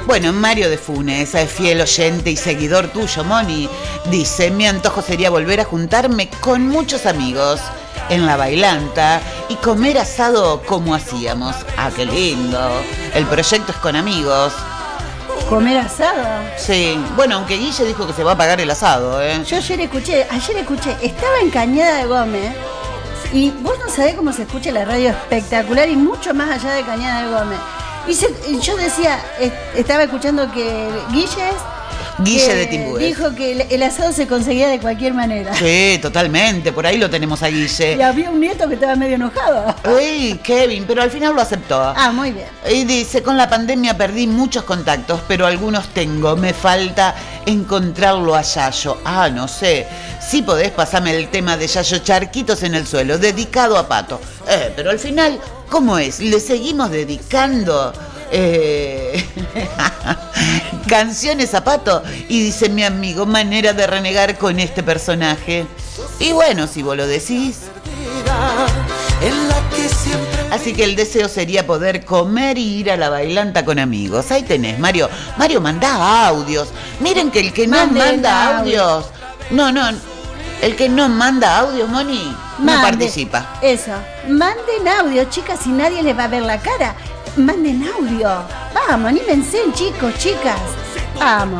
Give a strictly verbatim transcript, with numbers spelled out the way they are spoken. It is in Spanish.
Bueno, Mario de Funes, es fiel oyente y seguidor tuyo, Moni. Dice, mi antojo sería volver a juntarme con muchos amigos en la bailanta y comer asado como hacíamos. Ah, qué lindo. El proyecto es con amigos. ¿Comer asado? Sí, bueno, aunque Guille dijo que se va a pagar el asado, ¿eh? Yo ayer escuché, ayer escuché, estaba en Cañada de Gómez y vos no sabés cómo se escucha la radio espectacular y mucho más allá de Cañada de Gómez. Y se, yo decía, estaba escuchando que Guille Guille de Timbúes dijo que el, el asado se conseguía de cualquier manera. Sí, totalmente, por ahí lo tenemos a Guille. Y había un nieto que estaba medio enojado. Uy, Kevin, pero al final lo aceptó. Ah, muy bien. Y dice, con la pandemia perdí muchos contactos, pero algunos tengo. Me falta encontrarlo a Yayo. Ah, no sé. Si podés, pasame el tema de Yayo Charquitos en el suelo, dedicado a Pato. Eh, pero al final, ¿cómo es? ¿Le seguimos dedicando eh, canciones a Pato? Y dice mi amigo, manera de renegar con este personaje. Y bueno, si vos lo decís. Así que el deseo sería poder comer y ir a la bailanta con amigos. Ahí tenés, Mario. Mario, mandá audios. Miren que el que no Manden manda audio. audios... No, no, el que no manda audios, Moni, no Mande, participa. Eso. Manden audio, chicas, si nadie les va a ver la cara. Manden audio. Vamos, anímense, chicos, chicas. Vamos.